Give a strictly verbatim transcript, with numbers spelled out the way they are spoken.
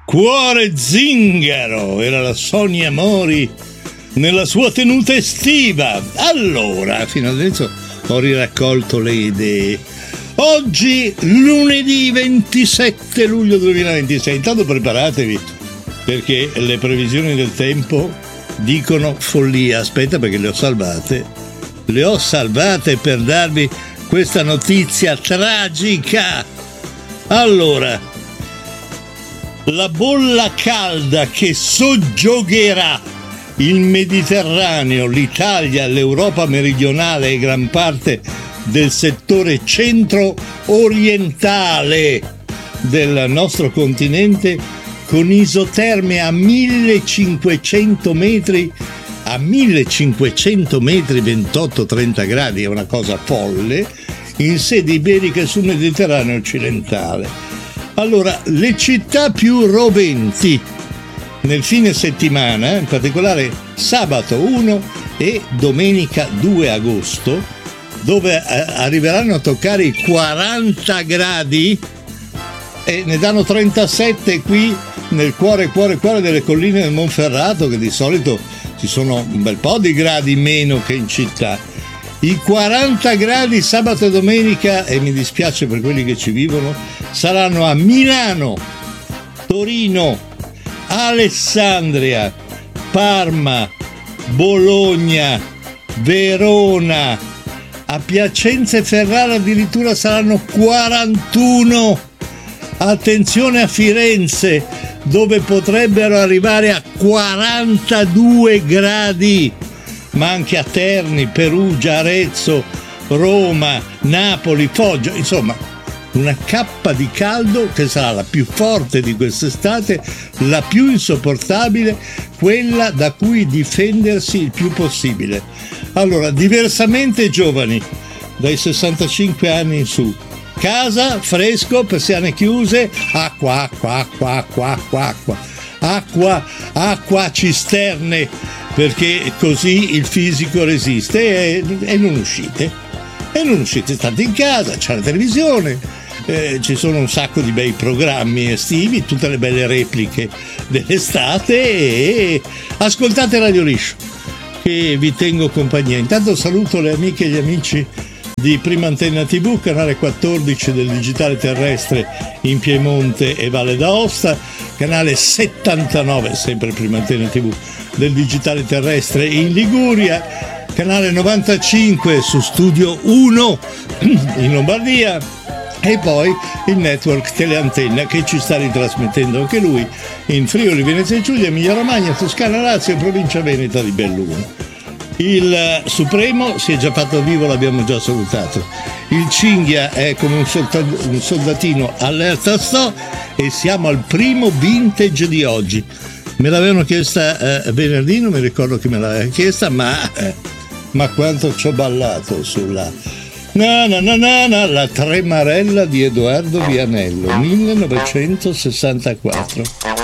Cuore zingaro, era la Sonia Mori nella sua tenuta estiva. Allora, fino adesso ho riraccolto le idee. Oggi, lunedì ventisette luglio duemilaventisei, intanto preparatevi perché le previsioni del tempo dicono follia. Aspetta, perché le ho salvate. Le ho salvate per darvi questa notizia tragica. Allora, la bolla calda che soggiogherà il Mediterraneo, l'Italia, l'Europa meridionale e gran parte del settore centro-orientale del nostro continente con isoterme a millecinquecento metri, a millecinquecento metri, ventotto trenta gradi, è una cosa folle, in sede iberica sul Mediterraneo occidentale. Allora, le città più roventi nel fine settimana, in particolare sabato uno e domenica due agosto, dove arriveranno a toccare i quaranta gradi e ne danno trentasette qui nel cuore, cuore, cuore delle colline del Monferrato, che di solito ci sono un bel po' di gradi meno che in città. I quaranta gradi sabato e domenica, e mi dispiace per quelli che ci vivono, saranno a Milano, Torino, Alessandria, Parma, Bologna, Verona, a Piacenza e Ferrara addirittura saranno quarantuno. Attenzione a Firenze, dove potrebbero arrivare a quarantadue gradi, ma anche a Terni, Perugia, Arezzo, Roma, Napoli, Foggia, insomma una cappa di caldo che sarà la più forte di quest'estate, la più insopportabile, quella da cui difendersi il più possibile. Allora, diversamente giovani, dai sessantacinque anni in su, casa, fresco, persiane chiuse, acqua, acqua, acqua, acqua, acqua, acqua, acqua, acqua, cisterne, perché così il fisico resiste e, e non uscite. E non uscite, state in casa, c'è la televisione, eh, ci sono un sacco di bei programmi estivi, tutte le belle repliche dell'estate e ascoltate Radio Liscio, che vi tengo compagnia. Intanto saluto le amiche e gli amici di Prima Antenna tivù, canale quattordici del digitale terrestre in Piemonte e Valle d'Aosta, canale settantanove, sempre Prima Antenna tivù, del digitale terrestre in Liguria, canale novantacinque su Studio uno in Lombardia e poi il network Teleantenna che ci sta ritrasmettendo anche lui in Friuli, Venezia Giulia, Emilia Romagna, Toscana, Lazio e provincia veneta di Belluno. Il Supremo si è già fatto vivo, l'abbiamo già salutato. Il Cinghia è come un, soldat- un soldatino allerta sto e siamo al primo vintage di oggi. Me l'avevano chiesta eh, venerdì, non mi ricordo chi me l'aveva chiesta, ma, eh, ma quanto ci ho ballato sulla na na na na na, la Tremarella di Edoardo Vianello, millenovecentosessantaquattro.